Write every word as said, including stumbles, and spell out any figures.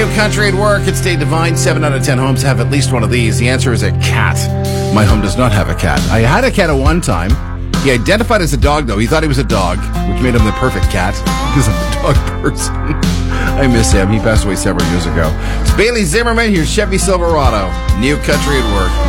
New Country at Work. It's Dave Devine. Seven out of ten homes have at least one of these. The answer is a cat. My home does not have a cat. I had a cat at one time. He identified as a dog, though. He thought he was a dog, which made him the perfect cat because I'm a dog person. I miss him. He passed away several years ago. It's Bailey Zimmerman. Here's Chevy Silverado. New Country at Work.